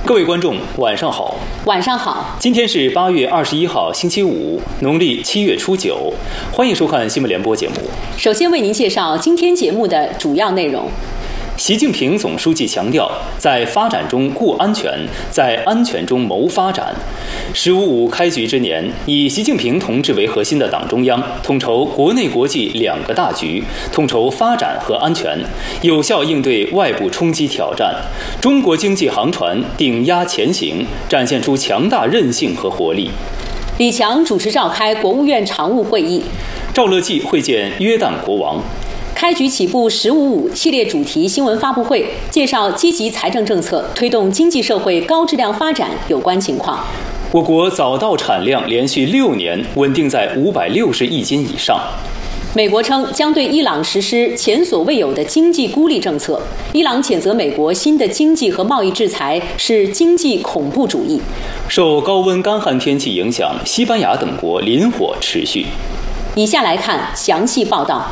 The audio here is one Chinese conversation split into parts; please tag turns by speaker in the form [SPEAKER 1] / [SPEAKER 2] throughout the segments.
[SPEAKER 1] 各位观众，晚上好。
[SPEAKER 2] 晚上好。
[SPEAKER 1] 今天是8月21号，星期五，农历7月初9。欢迎收看新闻联播节目。
[SPEAKER 2] 首先为您介绍今天节目的主要内容。
[SPEAKER 1] 习近平总书记强调，在发展中顾安全，在安全中谋发展。“15+5”开局之年，以习近平同志为核心的党中央统筹国内国际两个大局，统筹发展和安全，有效应对外部冲击挑战。中国经济航船顶压前行，展现出强大韧性和活力。
[SPEAKER 2] 李强主持召开国务院常务会议。
[SPEAKER 1] 赵乐际会见约旦国王。
[SPEAKER 2] 开局起步“15+5”系列主题新闻发布会，介绍积极财政政策推动经济社会高质量发展有关情况。
[SPEAKER 1] 我国早稻产量连续6年稳定在560亿斤以上。
[SPEAKER 2] 美国称将对伊朗实施前所未有的经济孤立政策。伊朗谴责美国新的经济和贸易制裁是经济恐怖主义。
[SPEAKER 1] 受高温干旱天气影响，西班牙等国林火持续。
[SPEAKER 2] 以下来看详细报道。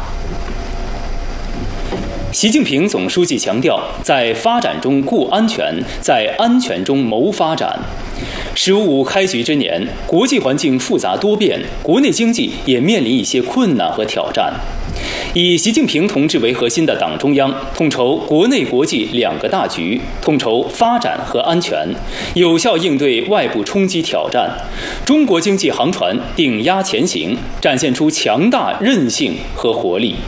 [SPEAKER 1] 习近平总书记强调，在发展中顾安全，在安全中谋发展。“15+5”开局之年，国际环境复杂多变，国内经济也面临一些困难和挑战。以习近平同志为核心的党中央统筹国内国际两个大局，统筹发展和安全，有效应对外部冲击挑战。中国经济航船顶压前行，展现出强大韧性和活力。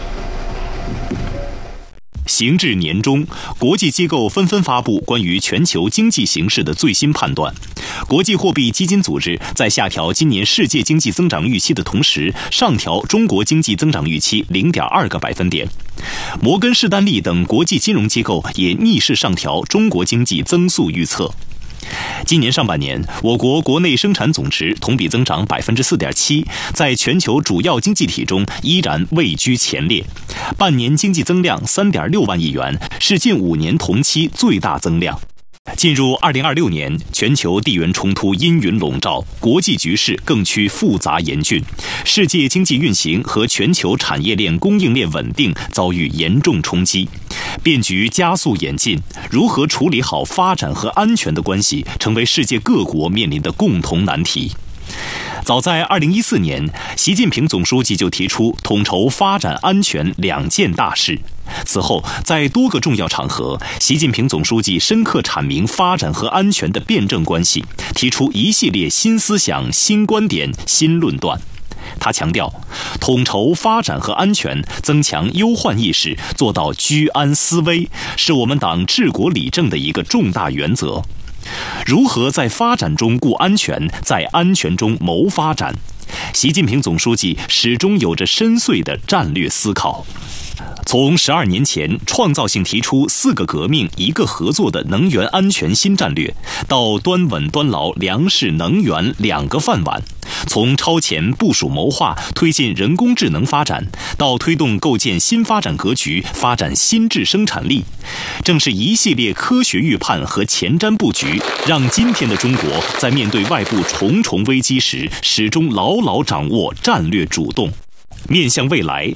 [SPEAKER 3] 行至年中，国际机构纷纷发布关于全球经济形势的最新判断。国际货币基金组织在下调今年世界经济增长预期的同时，上调中国经济增长预期0.2个百分点。摩根士丹利等国际金融机构也逆势上调中国经济增速预测。今年上半年，我国国内生产总值同比增长4.7%，在全球主要经济体中依然位居前列。半年经济增量3.6万亿元，是近5年同期最大增量。进入2026年，全球地缘冲突阴云笼罩，国际局势更趋复杂严峻，世界经济运行和全球产业链供应链稳定遭遇严重冲击，变局加速演进，如何处理好发展和安全的关系，成为世界各国面临的共同难题。早在2014年，习近平总书记就提出统筹发展安全2件大事。此后，在多个重要场合，习近平总书记深刻阐明发展和安全的辩证关系，提出一系列新思想、新观点、新论断。他强调，统筹发展和安全，增强忧患意识，做到居安思危，是我们党治国理政的一个重大原则。如何在发展中顾安全，在安全中谋发展？习近平总书记始终有着深邃的战略思考。从12年前创造性提出4个革命1个合作的能源安全新战略，到端稳端牢粮食能源2个饭碗，从超前部署谋划推进人工智能发展，到推动构建新发展格局，发展新质生产力，正是一系列科学预判和前瞻布局，让今天的中国在面对外部重重危机时，始终牢牢掌握战略主动。面向未来，